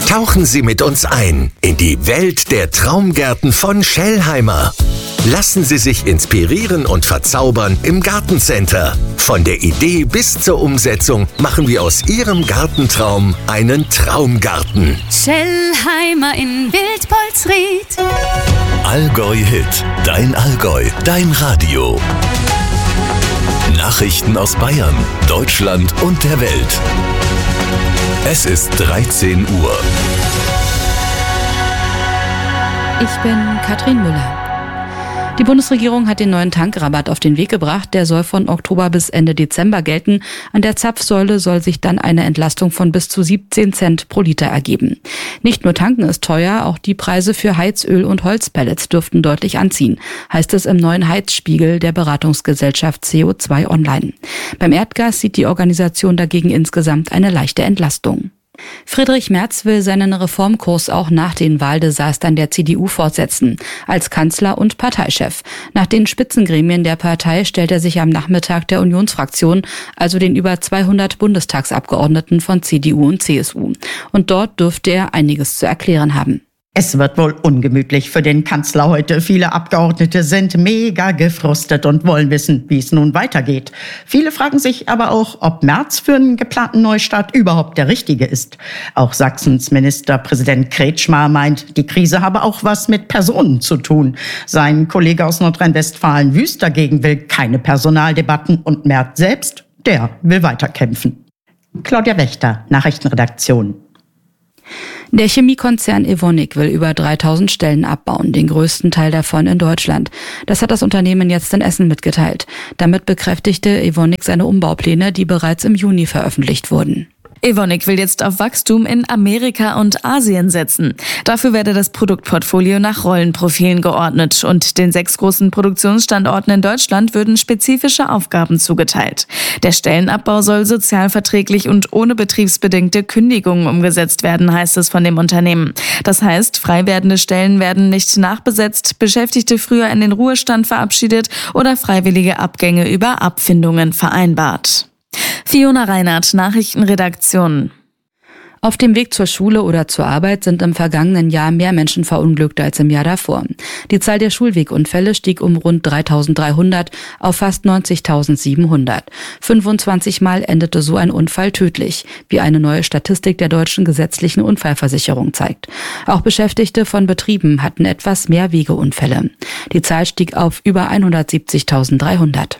Tauchen Sie mit uns ein in die Welt der Traumgärten von Schellheimer. Lassen Sie sich inspirieren und verzaubern im Gartencenter. Von der Idee bis zur Umsetzung machen wir aus Ihrem Gartentraum einen Traumgarten. Schellheimer in Wildpolsried. Allgäu Hit, dein Allgäu, dein Radio. Nachrichten aus Bayern, Deutschland und der Welt. Es ist 13 Uhr. Ich bin Katrin Müller. Die Bundesregierung hat den neuen Tankrabatt auf den Weg gebracht. Der soll von Oktober bis Ende Dezember gelten. An der Zapfsäule soll sich dann eine Entlastung von bis zu 17 Cent pro Liter ergeben. Nicht nur tanken ist teuer, auch die Preise für Heizöl und Holzpellets dürften deutlich anziehen, heißt es im neuen Heizspiegel der Beratungsgesellschaft CO2 Online. Beim Erdgas sieht die Organisation dagegen insgesamt eine leichte Entlastung. Friedrich Merz will seinen Reformkurs auch nach den Wahldesastern der CDU fortsetzen, als Kanzler und Parteichef. Nach den Spitzengremien der Partei stellt er sich am Nachmittag der Unionsfraktion, also den über 200 Bundestagsabgeordneten von CDU und CSU. Und dort dürfte er einiges zu erklären haben. Es wird wohl ungemütlich für den Kanzler heute. Viele Abgeordnete sind mega gefrustet und wollen wissen, wie es nun weitergeht. Viele fragen sich aber auch, ob Merz für einen geplanten Neustart überhaupt der Richtige ist. Auch Sachsens Ministerpräsident Kretschmer meint, die Krise habe auch was mit Personen zu tun. Sein Kollege aus Nordrhein-Westfalen Wüst dagegen will keine Personaldebatten und Merz selbst, der will weiterkämpfen. Claudia Wächter, Nachrichtenredaktion. Der Chemiekonzern Evonik will über 3000 Stellen abbauen, den größten Teil davon in Deutschland. Das hat das Unternehmen jetzt in Essen mitgeteilt. Damit bekräftigte Evonik seine Umbaupläne, die bereits im Juni veröffentlicht wurden. Evonik will jetzt auf Wachstum in Amerika und Asien setzen. Dafür werde das Produktportfolio nach Rollenprofilen geordnet und den 6 großen Produktionsstandorten in Deutschland würden spezifische Aufgaben zugeteilt. Der Stellenabbau soll sozialverträglich und ohne betriebsbedingte Kündigungen umgesetzt werden, heißt es von dem Unternehmen. Das heißt, frei werdende Stellen werden nicht nachbesetzt, Beschäftigte früher in den Ruhestand verabschiedet oder freiwillige Abgänge über Abfindungen vereinbart. Fiona Reinhardt, Nachrichtenredaktion. Auf dem Weg zur Schule oder zur Arbeit sind im vergangenen Jahr mehr Menschen verunglückt als im Jahr davor. Die Zahl der Schulwegunfälle stieg um rund 3.300 auf fast 90.700. 25 Mal endete so ein Unfall tödlich, wie eine neue Statistik der deutschen gesetzlichen Unfallversicherung zeigt. Auch Beschäftigte von Betrieben hatten etwas mehr Wegeunfälle. Die Zahl stieg auf über 170.300.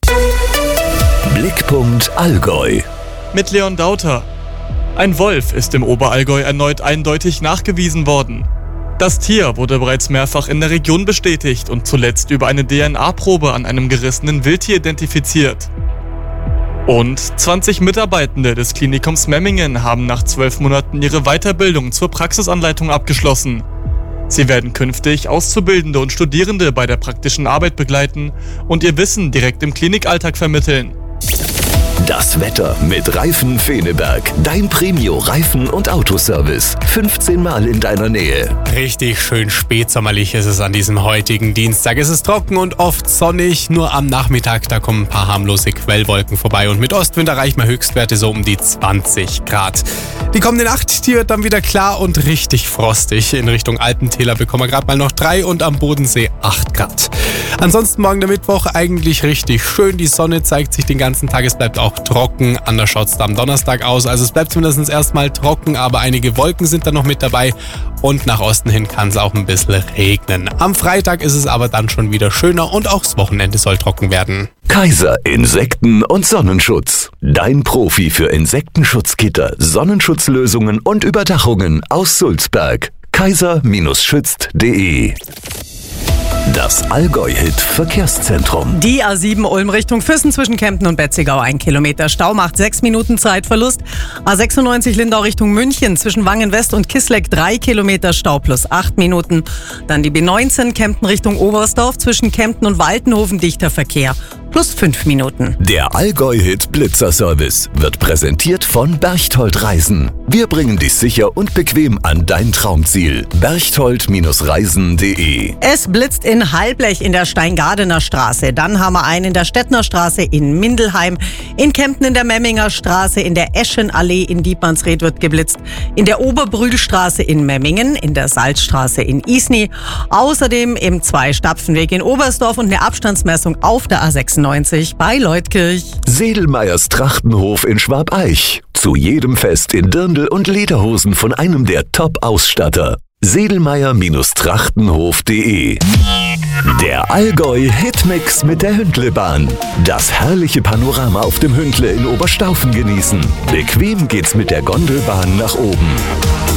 Blickpunkt Allgäu. Mit Leon Dauter. Ein Wolf ist im Oberallgäu erneut eindeutig nachgewiesen worden. Das Tier wurde bereits mehrfach in der Region bestätigt und zuletzt über eine DNA-Probe an einem gerissenen Wildtier identifiziert. Und 20 Mitarbeitende des Klinikums Memmingen haben nach 12 Monaten ihre Weiterbildung zur Praxisanleitung abgeschlossen. Sie werden künftig Auszubildende und Studierende bei der praktischen Arbeit begleiten und ihr Wissen direkt im Klinikalltag vermitteln. Das Wetter mit Reifen Feneberg. Dein Premio-Reifen- und Autoservice. 15 Mal in deiner Nähe. Richtig schön spätsommerlich ist es an diesem heutigen Dienstag. Es ist trocken und oft sonnig. Nur am Nachmittag, da kommen ein paar harmlose Quellwolken vorbei. Und mit Ostwind erreichen wir Höchstwerte so um die 20 Grad. Die kommende Nacht, die wird dann wieder klar und richtig frostig. In Richtung Alpentäler bekommen wir gerade mal noch 3 und am Bodensee 8 Grad. Ansonsten morgen der Mittwoch eigentlich richtig schön. Die Sonne zeigt sich den ganzen Tag. Es bleibt auch trocken. Anders schaut es am Donnerstag aus. Also es bleibt zumindest erstmal trocken, aber einige Wolken sind dann noch mit dabei. Und nach Osten hin kann es auch ein bisschen regnen. Am Freitag ist es aber dann schon wieder schöner und auch das Wochenende soll trocken werden. Kaiser Insekten- und Sonnenschutz. Dein Profi für Insektenschutzgitter, Sonnenschutzlösungen und Überdachungen aus Sulzberg. kaiser-schützt.de. Das Allgäu-Hit-Verkehrszentrum. Die A7 Ulm Richtung Füssen zwischen Kempten und Betzigau. 1 Kilometer Stau macht 6 Minuten Zeitverlust. A96 Lindau Richtung München zwischen Wangen-West und Kisleck 3 Kilometer Stau plus 8 Minuten. Dann die B19 Kempten Richtung Oberstdorf zwischen Kempten und Waltenhofen dichter Verkehr plus 5 Minuten. Der Allgäu-Hit Blitzerservice wird präsentiert von Berchtold Reisen. Wir bringen dich sicher und bequem an dein Traumziel. Berchtold-reisen.de. Es blitzt in Halblech in der Steingadener Straße. Dann haben wir einen in der Stettner Straße in Mindelheim. In Kempten in der Memminger Straße, in der Eschenallee in Dietmannsried wird geblitzt. In der Oberbrühlstraße in Memmingen, in der Salzstraße in Isny. Außerdem im Zwei-Stapfen-Weg in Oberstdorf und eine Abstandsmessung auf der A96 bei Leutkirch. Sedelmeyers Trachtenhof in Schwabeich. Zu jedem Fest in Dirndl und Lederhosen von einem der Top-Ausstatter. Sedelmeyer-Trachtenhof.de. Der Allgäu-Hitmix mit der Hündlebahn. Das herrliche Panorama auf dem Hündle in Oberstaufen genießen. Bequem geht's mit der Gondelbahn nach oben.